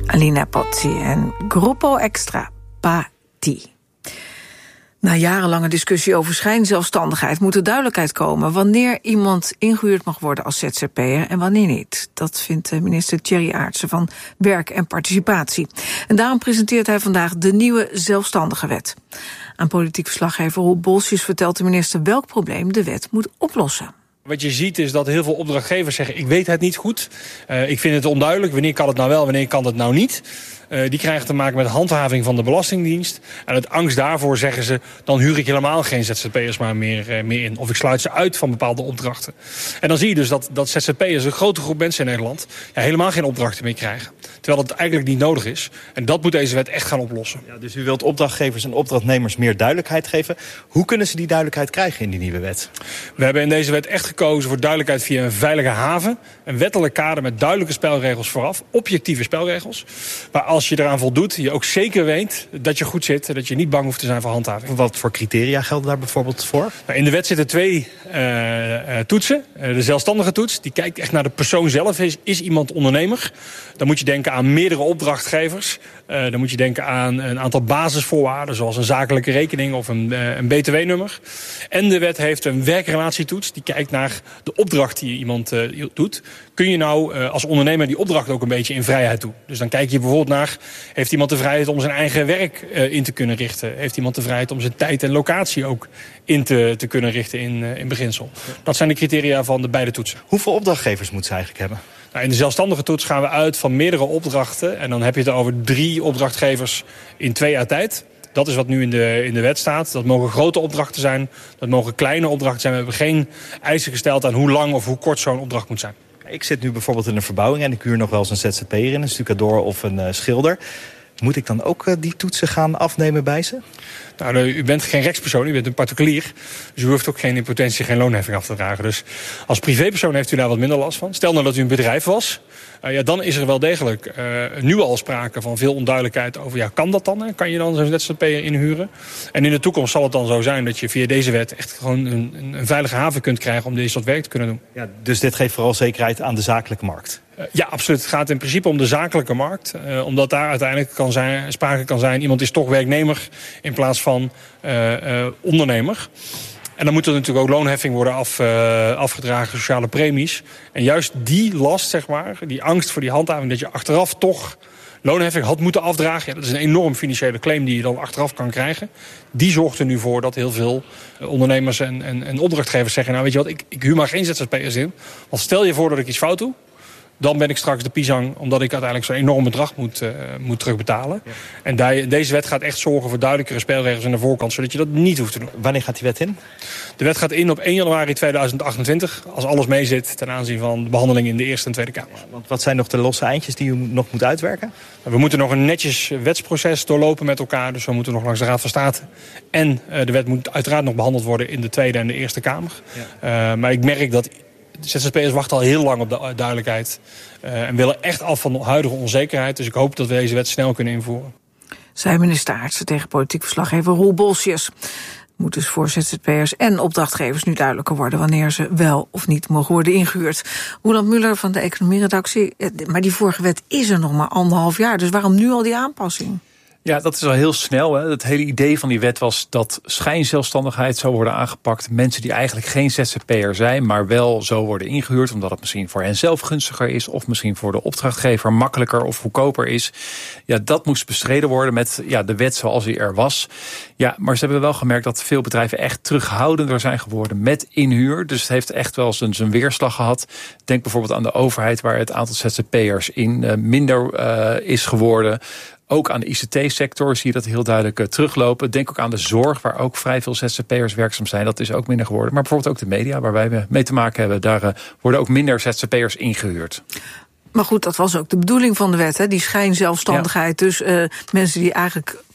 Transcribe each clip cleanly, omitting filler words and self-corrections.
Alina Pozzi en Gruppo Extra Pati. Na jarenlange discussie over schijnzelfstandigheid moet er duidelijkheid komen wanneer iemand ingehuurd mag worden als ZZP'er en wanneer niet. Dat vindt minister Thierry Aartsen van Werk en Participatie. En daarom presenteert hij vandaag de nieuwe zelfstandige wet. Aan politiek verslaggever Roel Bolsius vertelt de minister welk probleem de wet moet oplossen. Wat je ziet is dat heel veel opdrachtgevers zeggen, ik weet het niet goed. Ik vind het onduidelijk, wanneer kan het nou wel, wanneer kan het nou niet. Die krijgen te maken met handhaving van de Belastingdienst. En uit angst daarvoor zeggen ze, dan huur ik helemaal geen ZZP'ers maar meer in. Of ik sluit ze uit van bepaalde opdrachten. En dan zie je dus dat ZZP'ers, een grote groep mensen in Nederland, helemaal geen opdrachten meer krijgen. Terwijl dat eigenlijk niet nodig is. En dat moet deze wet echt gaan oplossen. Ja, dus u wilt opdrachtgevers en opdrachtnemers meer duidelijkheid geven. Hoe kunnen ze die duidelijkheid krijgen in die nieuwe wet? We hebben in deze wet echt gekozen voor duidelijkheid via een veilige haven. Een wettelijk kader met duidelijke spelregels vooraf. Objectieve spelregels. Maar als je eraan voldoet, je ook zeker weet dat je goed zit. Dat je niet bang hoeft te zijn voor handhaving. Wat voor criteria gelden daar bijvoorbeeld voor? Nou, in de wet zitten 2 toetsen. De zelfstandige toets, die kijkt echt naar de persoon zelf. Is iemand ondernemer? Dan moet je denken aan meerdere opdrachtgevers. Dan moet je denken aan een aantal basisvoorwaarden, zoals een zakelijke rekening of een BTW-nummer. En de wet heeft een werkrelatietoets. Die kijkt naar de opdracht die iemand doet. Kun je nou als ondernemer die opdracht ook een beetje in vrijheid doen? Dus dan kijk je bijvoorbeeld naar, heeft iemand de vrijheid om zijn eigen werk in te kunnen richten? Heeft iemand de vrijheid om zijn tijd en locatie ook in te kunnen richten in beginsel? Dat zijn de criteria van de beide toetsen. Hoeveel opdrachtgevers moeten ze eigenlijk hebben? Nou, in de zelfstandige toets gaan we uit van meerdere opdrachten. En dan heb je het over 3 opdrachtgevers in 2 jaar tijd. Dat is wat nu in de wet staat. Dat mogen grote opdrachten zijn. Dat mogen kleine opdrachten zijn. We hebben geen eisen gesteld aan hoe lang of hoe kort zo'n opdracht moet zijn. Ik zit nu bijvoorbeeld in een verbouwing en ik huur nog wel eens een ZZP'er in, een stucadoor of een schilder. Moet ik dan ook die toetsen gaan afnemen bij ze? Nou, u bent geen rechtspersoon, u bent een particulier. Dus u hoeft ook in potentie geen loonheffing af te dragen. Dus als privépersoon heeft u daar wat minder last van. Stel nou dat u een bedrijf was. Dan is er wel degelijk nu al sprake van veel onduidelijkheid over, kan dat dan? Hè? Kan je dan zo'n ZZP'er inhuren? En in de toekomst zal het dan zo zijn dat je via deze wet echt gewoon een veilige haven kunt krijgen om deze soort werk te kunnen doen. Ja, dus dit geeft vooral zekerheid aan de zakelijke markt? Ja, absoluut. Het gaat in principe om de zakelijke markt. Omdat daar uiteindelijk sprake kan zijn, iemand is toch werknemer in plaats van ondernemer. En dan moet er natuurlijk ook loonheffing worden afgedragen, sociale premies. En juist die last, zeg maar, die angst voor die handhaving, dat je achteraf toch loonheffing had moeten afdragen. Dat is een enorm financiële claim die je dan achteraf kan krijgen. Die zorgt er nu voor dat heel veel ondernemers en opdrachtgevers zeggen, nou weet je wat, ik huur maar geen ZZP'ers in. Want stel je voor dat ik iets fout doe, dan ben ik straks de pisang, omdat ik uiteindelijk zo'n enorm bedrag moet terugbetalen. Ja. En deze wet gaat echt zorgen voor duidelijkere spelregels aan de voorkant, zodat je dat niet hoeft te doen. Wanneer gaat die wet in? De wet gaat in op 1 januari 2028, als alles meezit ten aanzien van de behandeling in de Eerste en Tweede Kamer. Want wat zijn nog de losse eindjes die u nog moet uitwerken? We moeten nog een netjes wetsproces doorlopen met elkaar, dus we moeten nog langs de Raad van State. En de wet moet uiteraard nog behandeld worden in de Tweede en de Eerste Kamer. Ja. Maar ik merk dat de ZZP'ers wachten al heel lang op de duidelijkheid. En willen echt af van de huidige onzekerheid. Dus ik hoop dat we deze wet snel kunnen invoeren. Zei minister Aartsen tegen politiek verslaggever Roel Bolsius. Het moet dus voor ZZP'ers en opdrachtgevers nu duidelijker worden wanneer ze wel of niet mogen worden ingehuurd. Roland Muller van de economieredactie. Maar die vorige wet is er nog maar 1,5 jaar. Dus waarom nu al die aanpassing? Ja, dat is al heel snel. Hè. Het hele idee van die wet was dat schijnzelfstandigheid zou worden aangepakt. Mensen die eigenlijk geen ZZP'er zijn, maar wel zo worden ingehuurd, omdat het misschien voor hen zelf gunstiger is, of misschien voor de opdrachtgever makkelijker of goedkoper is. Ja, dat moest bestreden worden met de wet zoals die er was. Ja, maar ze hebben wel gemerkt dat veel bedrijven echt terughoudender zijn geworden met inhuur. Dus het heeft echt wel zijn weerslag gehad. Denk bijvoorbeeld aan de overheid, waar het aantal ZZP'ers in minder is geworden. Ook aan de ICT-sector zie je dat heel duidelijk teruglopen. Denk ook aan de zorg, waar ook vrij veel ZZP'ers werkzaam zijn. Dat is ook minder geworden. Maar bijvoorbeeld ook de media, waar wij mee te maken hebben, daar worden ook minder ZZP'ers ingehuurd. Maar goed, dat was ook de bedoeling van de wet, hè? Die schijnzelfstandigheid. Ja. Dus mensen die eigenlijk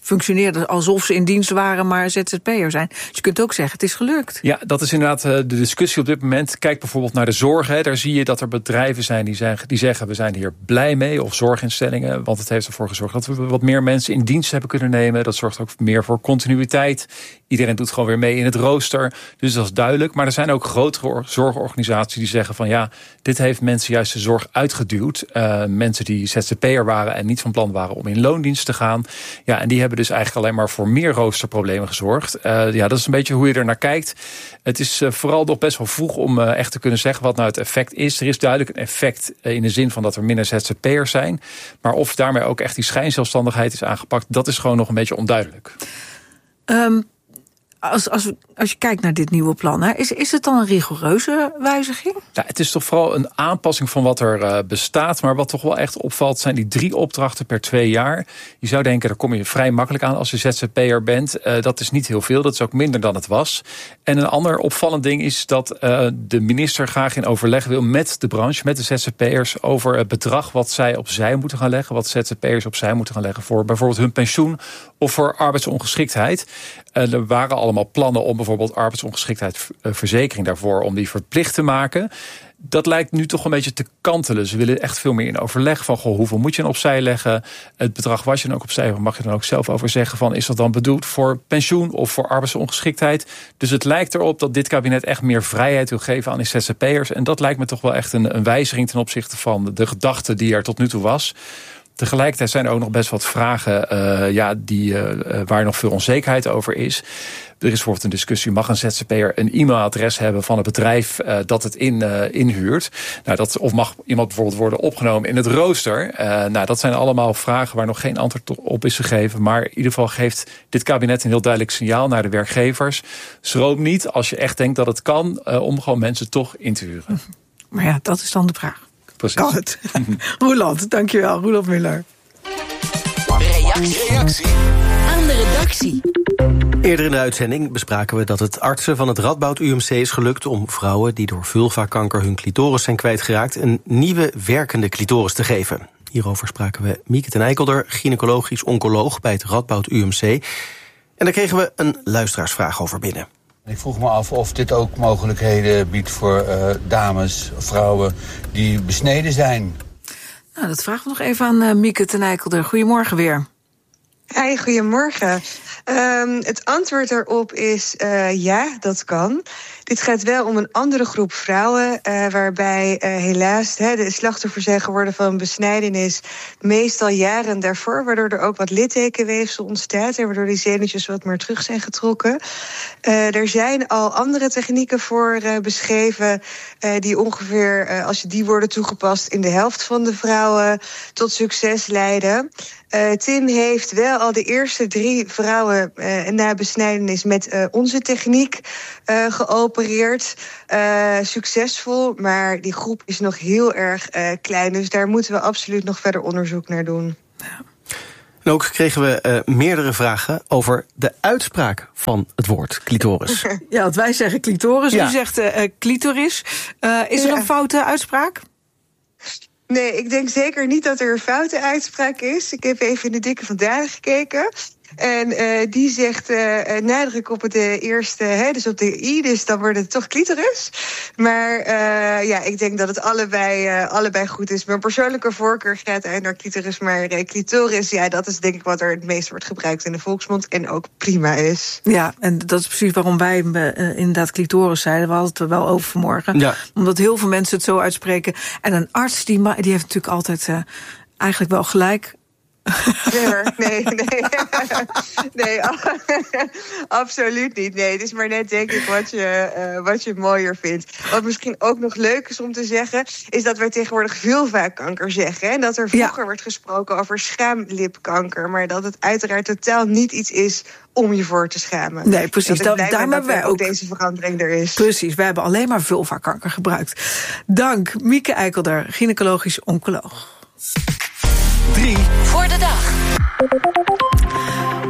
functioneerden alsof ze in dienst waren, maar ZZP'er zijn. Dus je kunt ook zeggen, het is gelukt. Ja, dat is inderdaad de discussie op dit moment. Kijk bijvoorbeeld naar de zorg. Hè. Daar zie je dat er bedrijven zijn die zeggen, we zijn hier blij mee. Of zorginstellingen, want het heeft ervoor gezorgd dat we wat meer mensen in dienst hebben kunnen nemen. Dat zorgt ook meer voor continuïteit. Iedereen doet gewoon weer mee in het rooster. Dus dat is duidelijk. Maar er zijn ook grotere zorgorganisaties die zeggen van ja, dit heeft mensen juist de zorg uitgeduwd. Mensen die ZZP'er waren en niet van plan waren om in loondienst te gaan. Ja, en die hebben dus eigenlijk alleen maar voor meer roosterproblemen gezorgd. Ja, dat is een beetje hoe je er naar kijkt. Het is vooral nog best wel vroeg om echt te kunnen zeggen wat nou het effect is. Er is duidelijk een effect in de zin van dat er minder ZZP'ers zijn. Maar of daarmee ook echt die schijnzelfstandigheid is aangepakt, dat is gewoon nog een beetje onduidelijk. Als je kijkt naar dit nieuwe plan, hè, is het dan een rigoureuze wijziging? Ja, het is toch vooral een aanpassing van wat er bestaat. Maar wat toch wel echt opvalt zijn die 3 opdrachten per 2 jaar. Je zou denken, daar kom je vrij makkelijk aan als je ZZP'er bent. Dat is niet heel veel, dat is ook minder dan het was. En een ander opvallend ding is dat de minister graag in overleg wil met de branche, met de ZZP'ers, over het bedrag wat zij opzij moeten gaan leggen. Wat ZZP'ers opzij moeten gaan leggen voor bijvoorbeeld hun pensioen of voor arbeidsongeschiktheid. Er waren allemaal plannen om bijvoorbeeld arbeidsongeschiktheidsverzekering daarvoor, om die verplicht te maken. Dat lijkt nu toch een beetje te kantelen. Ze willen echt veel meer in overleg van hoeveel moet je dan opzij leggen. Het bedrag wat je dan ook opzij mag je dan ook zelf over zeggen van is dat dan bedoeld voor pensioen of voor arbeidsongeschiktheid. Dus het lijkt erop dat dit kabinet echt meer vrijheid wil geven aan die ZZP'ers. En dat lijkt me toch wel echt een wijziging ten opzichte van de gedachte die er tot nu toe was. Tegelijkertijd zijn er ook nog best wat vragen waar nog veel onzekerheid over is. Er is bijvoorbeeld een discussie, mag een ZZP'er een e-mailadres hebben van het bedrijf dat het inhuurt? Of mag iemand bijvoorbeeld worden opgenomen in het rooster? Dat zijn allemaal vragen waar nog geen antwoord op is gegeven. Maar in ieder geval geeft dit kabinet een heel duidelijk signaal naar de werkgevers. Schroom niet als je echt denkt dat het kan om gewoon mensen toch in te huren. Maar ja, dat is dan de vraag. Precies. Kan het? Roeland, dankjewel. Roeland Muller. Reactie aan de redactie. Eerder in de uitzending bespraken we dat het artsen van het Radboud UMC is gelukt om vrouwen die door vulvakanker hun clitoris zijn kwijtgeraakt een nieuwe werkende clitoris te geven. Hierover spraken we Mieke ten Eikelder, gynaecologisch oncoloog bij het Radboud UMC. En daar kregen we een luisteraarsvraag over binnen. Ik vroeg me af of dit ook mogelijkheden biedt voor dames, vrouwen die besneden zijn. Nou, dat vragen we nog even aan Mieke ten Eikelder. Goedemorgen weer. Hi, goedemorgen. Het antwoord daarop is ja, dat kan. Dit gaat wel om een andere groep vrouwen, waarbij helaas de slachtoffers zijn geworden van een besnijdenis meestal jaren daarvoor, waardoor er ook wat littekenweefsel ontstaat en waardoor die zenuwtjes wat meer terug zijn getrokken. Er zijn al andere technieken voor beschreven die ongeveer, als die worden toegepast, in de helft van de vrouwen tot succes leiden. Tin heeft wel al de eerste 3 vrouwen na besnijdenis met onze techniek geopereerd. Succesvol, maar die groep is nog heel erg klein. Dus daar moeten we absoluut nog verder onderzoek naar doen. Ja. En ook kregen we meerdere vragen over de uitspraak van het woord clitoris. Ja, want wij zeggen clitoris, u zegt clitoris. Is er een foute uitspraak? Nee, ik denk zeker niet dat er een foute uitspraak is. Ik heb even in de dikke van Dalen gekeken. En die zegt nadruk op het eerste, dus op de i, dus dan wordt het toch clitoris. Maar ik denk dat het allebei goed is. Mijn persoonlijke voorkeur gaat uit naar clitoris, maar clitoris, ja, dat is denk ik wat er het meest wordt gebruikt in de volksmond en ook prima is. Ja, en dat is precies waarom wij inderdaad clitoris zeiden. We hadden het er wel over vanmorgen. Ja. Omdat heel veel mensen het zo uitspreken. En een arts die heeft natuurlijk altijd eigenlijk wel gelijk. Nee, absoluut niet. Nee, het is maar net denk ik wat je mooier vindt. Wat misschien ook nog leuk is om te zeggen, is dat wij tegenwoordig vulvakanker zeggen. En dat er vroeger werd gesproken over schaamlipkanker. Maar dat het uiteraard totaal niet iets is om je voor te schamen. Nee, precies. Daarom hebben wij ook deze verandering er is. Precies, wij hebben alleen maar vulvakanker gebruikt. Dank, Mieke Eikelder, gynaecologisch oncoloog. 3 voor de dag.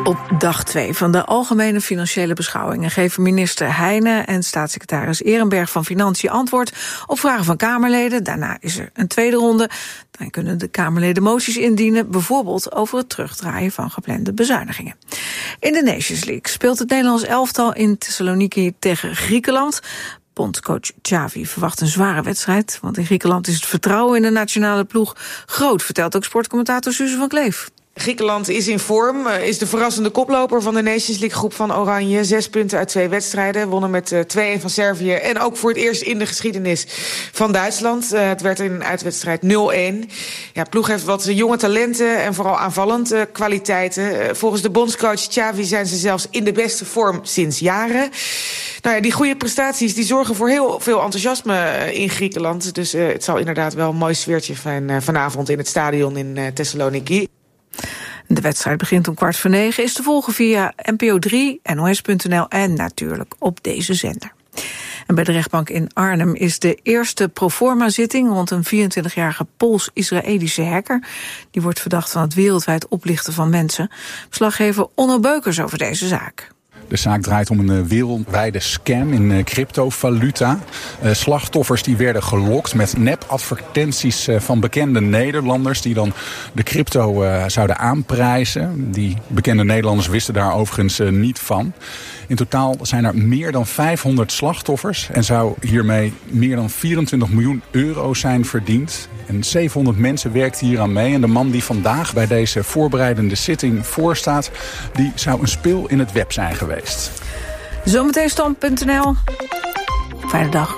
Op dag 2 van de Algemene Financiële Beschouwingen geven minister Heijnen en staatssecretaris Ehrenberg van Financiën antwoord op vragen van Kamerleden. Daarna is er een tweede ronde. Dan kunnen de Kamerleden moties indienen, bijvoorbeeld over het terugdraaien van geplande bezuinigingen. In de Nations League speelt het Nederlands elftal in Thessaloniki tegen Griekenland. Bondscoach Xavi verwacht een zware wedstrijd, want in Griekenland is het vertrouwen in de nationale ploeg groot, vertelt ook sportcommentator Suze van Kleef. Griekenland is in vorm, is de verrassende koploper van de Nations League groep van Oranje. 6 punten uit 2 wedstrijden, wonnen met 2-1 van Servië. En ook voor het eerst in de geschiedenis van Duitsland. Het werd in een uitwedstrijd 0-1. Ja, ploeg heeft wat jonge talenten en vooral aanvallend kwaliteiten. Volgens de bondscoach Xavi zijn ze zelfs in de beste vorm sinds jaren. Nou ja, die goede prestaties die zorgen voor heel veel enthousiasme in Griekenland. Dus het zal inderdaad wel een mooi sfeertje zijn vanavond in het stadion in Thessaloniki. De wedstrijd begint om 8:45, is te volgen via NPO 3, NOS.nl en natuurlijk op deze zender. En bij de rechtbank in Arnhem is de eerste proforma-zitting rond een 24-jarige Pools-Israëlische hacker. Die wordt verdacht van het wereldwijd oplichten van mensen. Verslaggever Onno Beukers over deze zaak. De zaak draait om een wereldwijde scam in cryptovaluta. Slachtoffers die werden gelokt met nep-advertenties van bekende Nederlanders die dan de crypto zouden aanprijzen. Die bekende Nederlanders wisten daar overigens niet van. In totaal zijn er meer dan 500 slachtoffers en zou hiermee meer dan 24 miljoen euro zijn verdiend. En 700 mensen werkten hier aan mee. En de man die vandaag bij deze voorbereidende zitting voorstaat, die zou een spil in het web zijn geweest. Zometeen stand.nl. Fijne dag.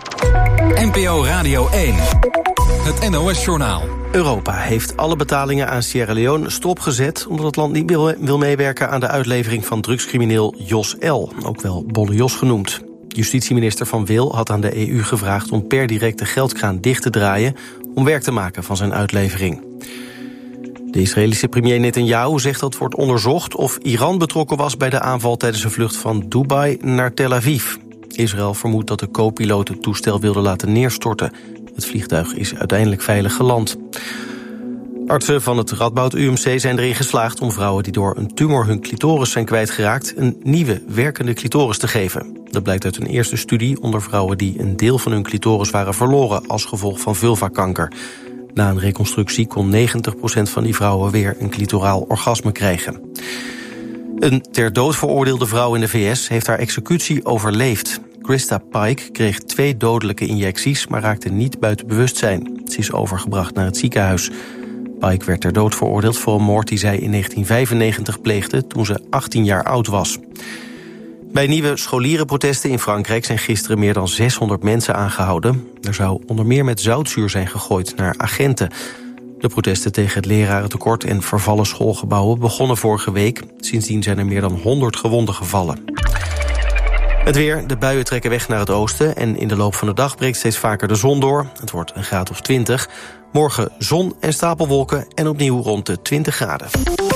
NPO Radio 1. Het NOS-journaal. Europa heeft alle betalingen aan Sierra Leone stopgezet, omdat het land niet wil meewerken aan de uitlevering van drugscrimineel Jos L., ook wel Bolle Jos genoemd. Justitieminister Van Wil had aan de EU gevraagd om per direct de geldkraan dicht te draaien om werk te maken van zijn uitlevering. De Israëlische premier Netanyahu zegt dat wordt onderzocht of Iran betrokken was bij de aanval tijdens een vlucht van Dubai naar Tel Aviv. Israël vermoedt dat de co-piloot het toestel wilde laten neerstorten. Het vliegtuig is uiteindelijk veilig geland. Artsen van het Radboud UMC zijn erin geslaagd om vrouwen die door een tumor hun clitoris zijn kwijtgeraakt een nieuwe werkende clitoris te geven. Dat blijkt uit een eerste studie onder vrouwen die een deel van hun clitoris waren verloren als gevolg van vulvakanker. Na een reconstructie kon 90% van die vrouwen weer een clitoraal orgasme krijgen. Een ter dood veroordeelde vrouw in de VS heeft haar executie overleefd. Krista Pike kreeg 2 dodelijke injecties, maar raakte niet buiten bewustzijn. Ze is overgebracht naar het ziekenhuis. Pike werd ter dood veroordeeld voor een moord die zij in 1995 pleegde toen ze 18 jaar oud was. Bij nieuwe scholierenprotesten in Frankrijk zijn gisteren meer dan 600 mensen aangehouden. Er zou onder meer met zoutzuur zijn gegooid naar agenten. De protesten tegen het lerarentekort en vervallen schoolgebouwen begonnen vorige week. Sindsdien zijn er meer dan 100 gewonden gevallen. Het weer, de buien trekken weg naar het oosten en in de loop van de dag breekt steeds vaker de zon door. Het wordt een graad of 20. Morgen zon en stapelwolken en opnieuw rond de 20 graden.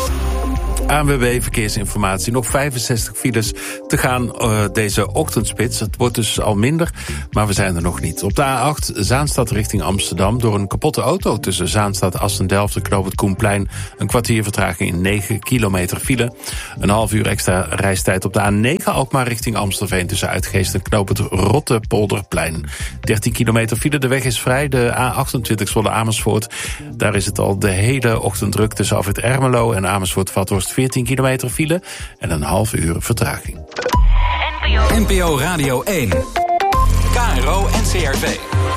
ANWB Verkeersinformatie. Nog 65 files te gaan deze ochtendspits. Het wordt dus al minder, maar we zijn er nog niet. Op de A8 Zaanstad richting Amsterdam. Door een kapotte auto tussen Zaanstad, Assen-Delft en Knoop het Koenplein. Een kwartier vertraging in 9 kilometer file. Een half uur extra reistijd op de A9 Alkmaar richting Amstelveen. Tussen Uitgeest en Knoop het Rottepolderplein. 13 kilometer file, de weg is vrij. De A28 Zwolle Amersfoort. Daar is het al de hele ochtend druk tussen Afrit Ermelo en Amersfoort-Vathorst. 14 kilometer file en een half uur vertraging. NPO Radio 1. KRO en CRV.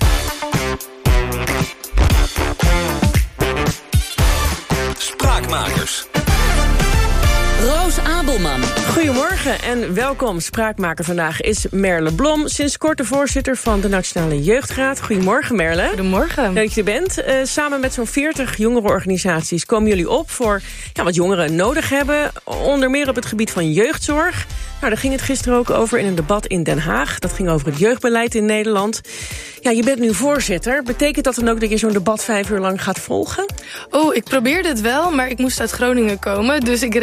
Spraakmakers. Roos Abelman. Goedemorgen en welkom. Spraakmaker vandaag is Merle Blom, sinds kort de voorzitter van de Nationale Jeugdraad. Goedemorgen Merle. Goedemorgen. Leuk dat je er bent. Samen met zo'n 40 jongerenorganisaties komen jullie op voor wat jongeren nodig hebben. Onder meer op het gebied van jeugdzorg. Nou, daar ging het gisteren ook over in een debat in Den Haag. Dat ging over het jeugdbeleid in Nederland. Ja, je bent nu voorzitter. Betekent dat dan ook dat je zo'n debat 5 uur lang gaat volgen? Ik probeerde het wel, maar ik moest uit Groningen komen. Dus ik redde het net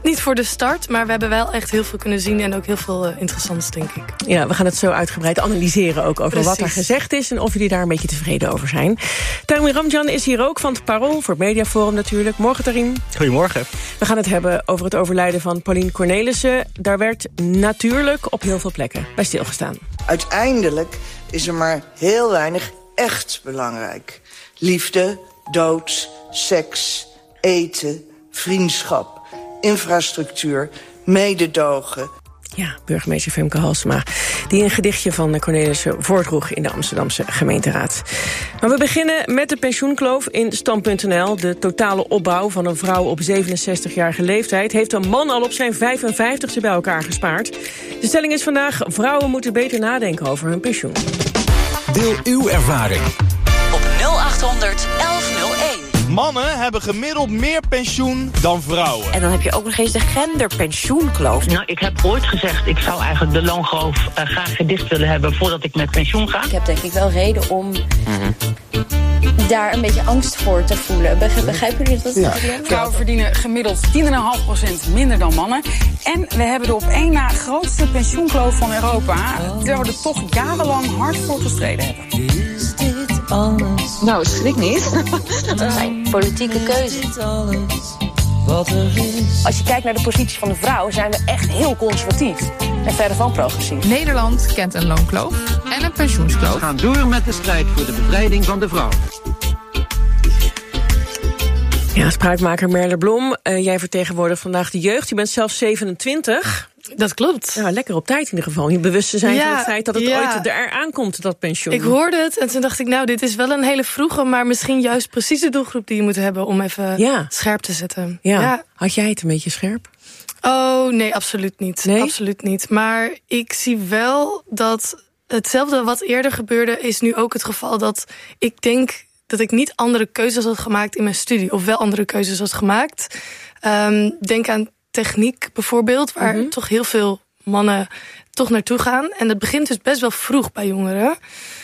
het niet voor de start, maar we hebben wel echt heel veel kunnen zien en ook heel veel interessants, denk ik. Ja, we gaan het zo uitgebreid analyseren ook over wat er gezegd is en of jullie daar een beetje tevreden over zijn. Tarim Ramjan is hier ook van het Parool, voor het Mediaforum natuurlijk. Morgen, Tarim. Goedemorgen. We gaan het hebben over het overlijden van Pauline Cornelissen. Daar werd natuurlijk op heel veel plekken bij stilgestaan. Uiteindelijk is er maar heel weinig echt belangrijk. Liefde, dood, seks, eten, vriendschap, infrastructuur, mededogen. Ja, burgemeester Femke Halsema, die een gedichtje van Cornelissen voordroeg in de Amsterdamse gemeenteraad. Maar we beginnen met de pensioenkloof in Stand.nl. De totale opbouw van een vrouw op 67-jarige leeftijd heeft een man al op zijn 55ste bij elkaar gespaard. De stelling is vandaag: vrouwen moeten beter nadenken over hun pensioen. Deel uw ervaring op 0800 1101. Mannen hebben gemiddeld meer pensioen dan vrouwen. En dan heb je ook nog eens de genderpensioenkloof. Nou, ik heb ooit gezegd, ik zou eigenlijk de loonkloof graag gedicht willen hebben voordat ik met pensioen ga. Ik heb denk ik wel reden om daar een beetje angst voor te voelen. Begrijpen jullie dat? Ja. Vrouwen verdienen gemiddeld 10,5% minder dan mannen. En we hebben de op één na grootste pensioenkloof van Europa. Terwijl we er toch jarenlang hard voor gestreden hebben. Nou, schrik niet. Dat zijn politieke keuzes. Als je kijkt naar de positie van de vrouw, zijn we echt heel conservatief. En verder van progressief. Nederland kent een loonkloof en een pensioenskloof. We gaan door met de strijd voor de bevrijding van de vrouw. Ja, spraakmaker Merle Blom, jij vertegenwoordigt vandaag de jeugd. Je bent zelf 27. Dat klopt. Ja, lekker op tijd in ieder geval. Je bewust te zijn van het feit dat het ooit eraan komt, dat pensioen. Ik hoorde het en toen dacht ik, nou, dit is wel een hele vroege, maar misschien juist precies de doelgroep die je moet hebben om even scherp te zetten. Ja. Had jij het een beetje scherp? Oh, nee, absoluut niet. Nee? Absoluut niet. Maar ik zie wel dat hetzelfde wat eerder gebeurde is nu ook het geval dat ik denk dat ik niet andere keuzes had gemaakt in mijn studie. Of wel andere keuzes had gemaakt. Denk aan techniek bijvoorbeeld, waar toch heel veel mannen toch naartoe gaan. En dat begint dus best wel vroeg bij jongeren.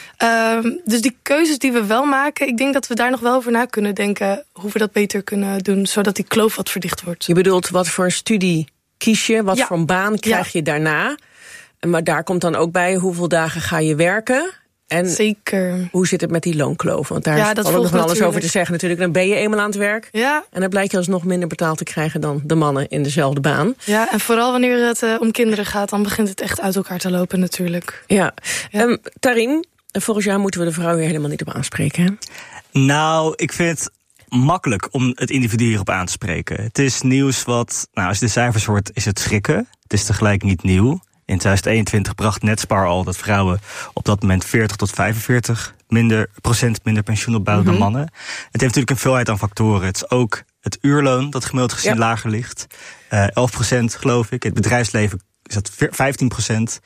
Dus die keuzes die we wel maken, ik denk dat we daar nog wel over na kunnen denken hoe we dat beter kunnen doen, zodat die kloof wat verdicht wordt. Je bedoelt, wat voor een studie kies je? Wat voor een baan krijg je daarna? Maar daar komt dan ook bij, hoeveel dagen ga je werken? En zeker. Hoe zit het met die loonkloof? Want daar is ook nog van alles over te zeggen natuurlijk. Dan ben je eenmaal aan het werk. Ja. En dan blijkt je alsnog minder betaald te krijgen dan de mannen in dezelfde baan. Ja, en vooral wanneer het om kinderen gaat, dan begint het echt uit elkaar te lopen natuurlijk. Ja. Tarim, volgens jou moeten we de vrouw hier helemaal niet op aanspreken, hè? Nou, ik vind het makkelijk om het individu hierop aan te spreken. Het is nieuws wat, als je de cijfers hoort, is het schrikken. Het is tegelijk niet nieuw. In 2021 bracht Netspar al dat vrouwen op dat moment 40 tot 45% minder pensioen opbouwen dan mannen. Het heeft natuurlijk een veelheid aan factoren. Het is ook het uurloon dat gemiddeld gezien lager ligt. 11% geloof ik. Het bedrijfsleven is dat 15%.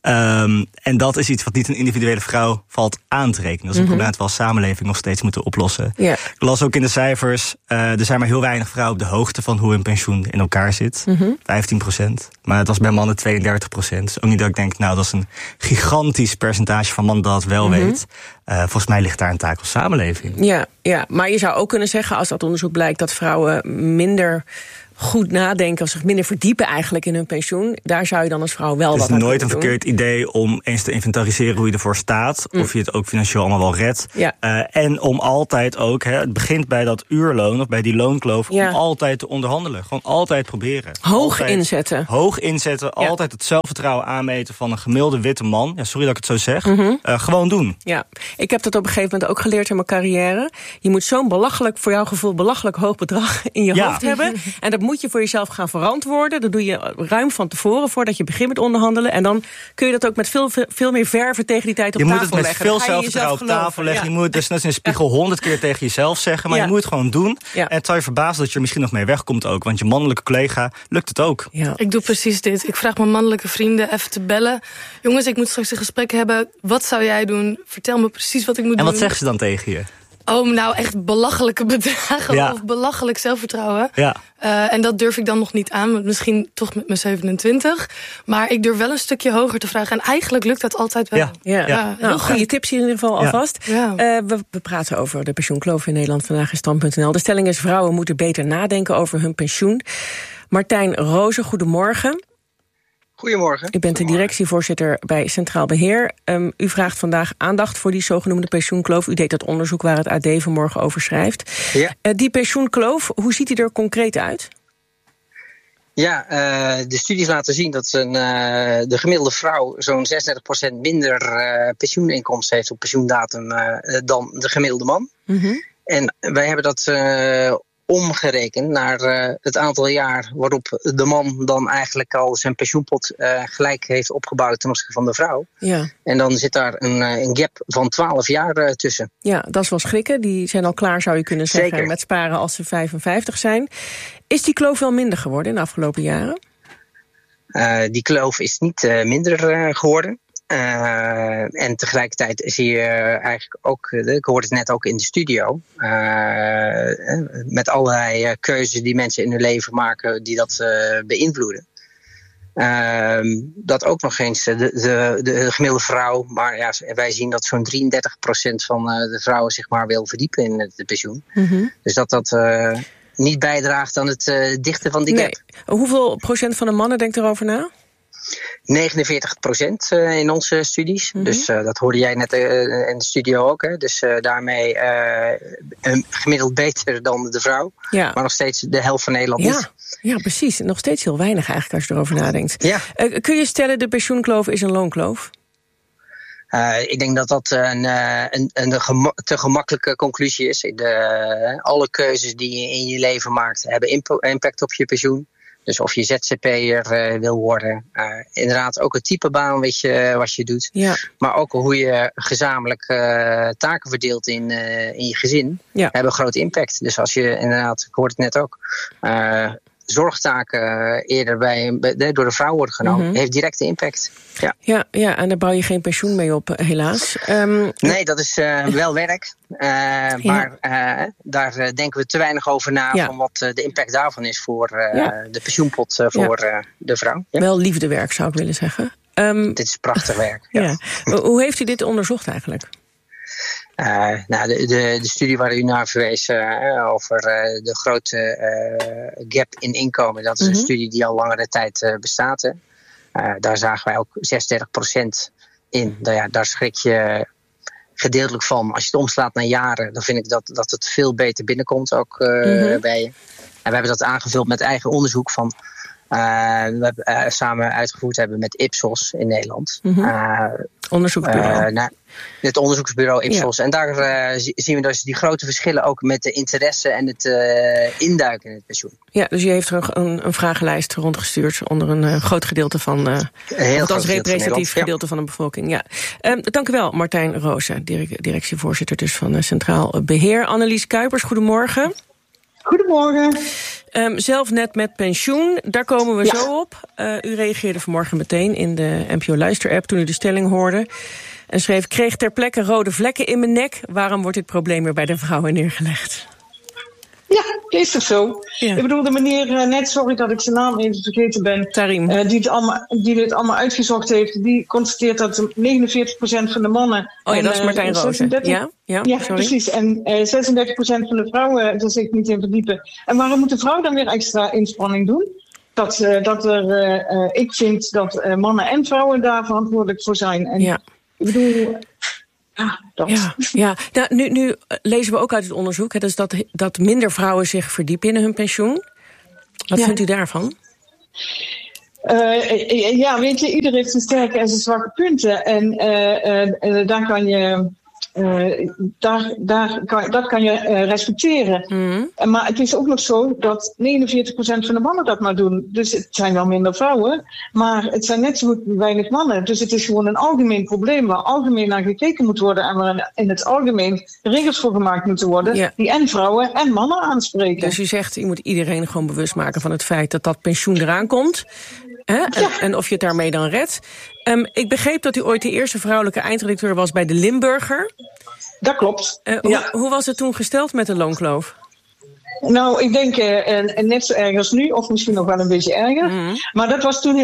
En dat is iets wat niet een individuele vrouw valt aan te rekenen. Dat is een probleem dat we als samenleving nog steeds moeten oplossen. Ja. Ik las ook in de cijfers, er zijn maar heel weinig vrouwen op de hoogte van hoe hun pensioen in elkaar zit. 15%. Maar het was bij mannen 32%. Dus ook niet dat ik denk, nou, dat is een gigantisch percentage van mannen dat het wel weet. Volgens mij ligt daar een taak als samenleving. Ja, maar je zou ook kunnen zeggen, als dat onderzoek blijkt dat vrouwen minder goed nadenken of zich minder verdiepen eigenlijk in hun pensioen, daar zou je dan als vrouw wel wat aan doen. Het is nooit een verkeerd idee om eens te inventariseren hoe je ervoor staat, of je het ook financieel allemaal wel redt. Ja. En om altijd ook, het begint bij dat uurloon of bij die loonkloof, om altijd te onderhandelen. Gewoon altijd proberen. Hoog inzetten, altijd het zelfvertrouwen aanmeten van een gemiddelde witte man. Ja, sorry dat ik het zo zeg. Gewoon doen. Ja, ik heb dat op een gegeven moment ook geleerd in mijn carrière. Je moet zo'n voor jouw gevoel belachelijk hoog bedrag in je hoofd hebben. En dat moet je voor jezelf gaan verantwoorden. Dat doe je ruim van tevoren voordat je begint met onderhandelen. En dan kun je dat ook met veel meer verven tegen die tijd op tafel leggen. Je moet het met veel zelfvertrouwen op tafel leggen. Ja. Je moet dus net in een spiegel 100 keer tegen jezelf zeggen. Maar je moet het gewoon doen. Ja. En het zal je verbazen dat je er misschien nog mee wegkomt ook. Want je mannelijke collega lukt het ook. Ja. Ik doe precies dit. Ik vraag mijn mannelijke vrienden even te bellen. Jongens, ik moet straks een gesprek hebben. Wat zou jij doen? Vertel me precies wat ik moet doen. En wat zeggen ze dan tegen je? Oh, nou echt belachelijke bedragen of belachelijk zelfvertrouwen. Ja. En dat durf ik dan nog niet aan, misschien toch met mijn 27. Maar ik durf wel een stukje hoger te vragen. En eigenlijk lukt dat altijd wel. Nou, goede tips in ieder geval alvast. Ja. We praten over de pensioenkloof in Nederland vandaag in Stand.nl. De stelling is, vrouwen moeten beter nadenken over hun pensioen. Martijn Rozen, goedemorgen. Goedemorgen. U bent de directievoorzitter bij Centraal Beheer. U vraagt vandaag aandacht voor die zogenoemde pensioenkloof. U deed dat onderzoek waar het AD vanmorgen over schrijft. Ja. Die pensioenkloof, hoe ziet die er concreet uit? Ja, de studies laten zien dat de gemiddelde vrouw zo'n 36% minder pensioeninkomsten heeft op pensioendatum dan de gemiddelde man. Mm-hmm. En wij hebben dat omgerekend naar het aantal jaar waarop de man dan eigenlijk al zijn pensioenpot gelijk heeft opgebouwd ten opzichte van de vrouw. Ja. En dan zit daar een gap van 12 jaar tussen. Ja, dat is wel schrikken. Die zijn al klaar, zou je kunnen zeggen, Zeker. met sparen als ze 55 zijn. Is die kloof wel minder geworden in de afgelopen jaren? Die kloof is niet minder geworden. En tegelijkertijd zie je eigenlijk ook, ik hoorde het net ook in de studio, met allerlei keuzes die mensen in hun leven maken die dat beïnvloeden. Dat ook nog eens de gemiddelde vrouw, maar ja, wij zien dat zo'n 33% van de vrouwen zich maar wil verdiepen in het pensioen. Mm-hmm. Dus dat niet bijdraagt aan het dichten van die gap. Nee. Hoeveel procent van de mannen denkt erover na? 49% in onze studies. Mm-hmm. Dus dat hoorde jij net in de studio ook. Hè? Dus daarmee gemiddeld beter dan de vrouw. Ja. Maar nog steeds de helft van Nederland niet. Ja, precies. Nog steeds heel weinig eigenlijk als je erover nadenkt. Ja. Kun je stellen de pensioenkloof is een loonkloof? Ik denk dat dat een te gemakkelijke conclusie is. Alle keuzes die je in je leven maakt hebben impact op je pensioen. Dus of je ZZP'er wil worden. Inderdaad ook het type baan wat je doet. Ja. Maar ook hoe je gezamenlijk taken verdeelt in je gezin. Ja. Hebben groot impact. Dus als je inderdaad, ik hoorde het net ook, zorgtaken eerder door de vrouw worden genomen. Mm-hmm. Heeft directe impact. Ja, en daar bouw je geen pensioen mee op, helaas. Nee, dat is wel werk. Maar daar denken we te weinig over na van wat de impact daarvan is voor de pensioenpot voor de vrouw. Ja. Wel liefdewerk, zou ik willen zeggen. Dit is prachtig werk. Ja. Hoe heeft u dit onderzocht eigenlijk? De studie waar u naar verwees over de grote gap in inkomen, dat is een studie die al langere tijd bestaat. Daar zagen wij ook 36% in. Daar schrik je gedeeltelijk van. Als je het omslaat naar jaren, dan vind ik dat het veel beter binnenkomt ook bij je. En we hebben dat aangevuld met eigen onderzoek van we hebben samen uitgevoerd hebben met Ipsos in Nederland. Onderzoeksbureau. Het onderzoeksbureau Ipsos. Ja. En daar zien we dus die grote verschillen ook met de interesse en het induiken in het pensioen. Ja, dus je heeft er een vragenlijst rondgestuurd onder een groot gedeelte van, althans representatief gedeelte van de bevolking. Ja. Dank u wel, Martijn Rozen, directievoorzitter dus van Centraal Beheer. Annelies Kuipers, goedemorgen. Goedemorgen. Zelf net met pensioen, daar komen we zo op. U reageerde vanmorgen meteen in de NPO Luister-app toen u de stelling hoorde. En schreef, kreeg ter plekke rode vlekken in mijn nek. Waarom wordt dit probleem weer bij de vrouwen neergelegd? Ja, is toch zo? Ja. Ik bedoel, de meneer, net sorry dat ik zijn naam even vergeten ben. Tarim. Die dit allemaal uitgezocht heeft. Die constateert dat 49% van de mannen... Oh ja, dat is Martijn Rozen. Ja, precies. En 36% van de vrouwen er zich niet in verdiepen. En waarom moet de vrouw dan weer extra inspanning doen? Ik vind dat mannen en vrouwen daar verantwoordelijk voor zijn. En ik bedoel... Nu lezen we ook uit het onderzoek dus dat minder vrouwen zich verdiepen in hun pensioen. Wat vindt u daarvan? Weet je, ieder heeft zijn sterke en zijn zwakke punten. En daar kan je... dat kan je respecteren. Mm-hmm. Maar het is ook nog zo dat 49% van de mannen dat maar doen. Dus het zijn wel minder vrouwen, maar het zijn net zo goed weinig mannen. Dus het is gewoon een algemeen probleem waar algemeen naar gekeken moet worden en waar in het algemeen regels voor gemaakt moeten worden die en vrouwen en mannen aanspreken. Dus u zegt, je moet iedereen gewoon bewust maken van het feit dat pensioen eraan komt. En of je het daarmee dan redt. Ik begreep dat u ooit de eerste vrouwelijke eindredacteur was bij de Limburger. Dat klopt. Hoe was het toen gesteld met de loonkloof? Nou, ik denk net zo erg als nu, of misschien nog wel een beetje erger. Mm-hmm. Maar dat was toen